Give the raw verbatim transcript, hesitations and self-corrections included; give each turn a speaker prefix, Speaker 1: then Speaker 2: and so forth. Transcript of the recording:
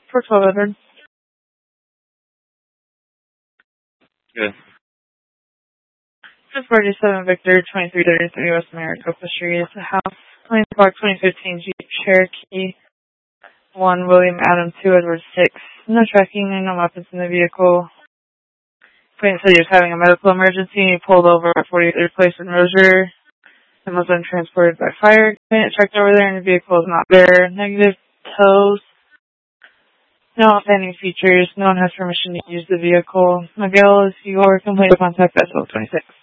Speaker 1: for twelve Edward.
Speaker 2: Good.
Speaker 1: six forty-seven Victor, twenty-three thirty-three West Maricopa Street. It's a house. Plains Park, twenty fifteen Jeep Cherokee. one William Adam, two Edward six. No tracking and no weapons in the vehicle. Plains said he was having a medical emergency and he pulled over at forty-third Place in Rozier and was then transported by fire. Plains checked over there and the vehicle is not there. Negative tows. No outstanding features. No one has permission to use the vehicle. Miguel, if you are complete, contact S L twenty-six.